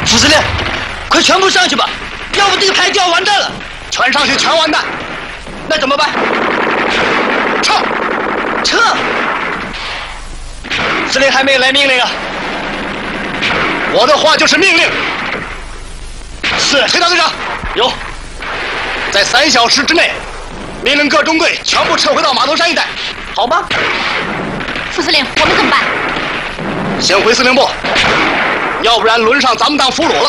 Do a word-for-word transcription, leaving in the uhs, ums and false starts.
副司令，快全部上去吧，要不这个排就要完蛋了。 全上去，全完蛋。 那怎么办？ 撤！ 撤！司令还没来命令啊！ 我的话就是命令。 是， 崔大队长， 有， 在三小时之内，命令各中队全部撤回到码头山一带， 好吗？ 副司令，我们怎么办？ 先回司令部，要不然轮上咱们当俘虏了。